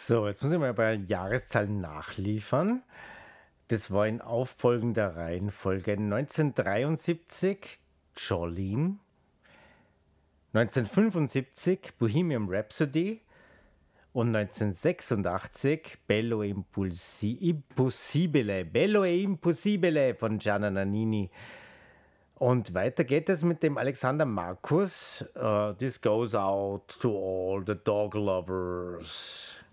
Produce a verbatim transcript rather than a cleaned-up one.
So, jetzt muss ich mal bei Jahreszahlen nachliefern. Das war in auffolgender Reihenfolge: neunzehnhundertdreiundsiebzig Jolene, neunzehnhundertfünfundsiebzig Bohemian Rhapsody und neunzehnhundertsechsundachtzig Bello Impulsi Impossibile, Bello e Impossibile von Gianna Nannini. Und weiter geht es mit dem Alexander Markus. Uh, this goes out to all the dog lovers.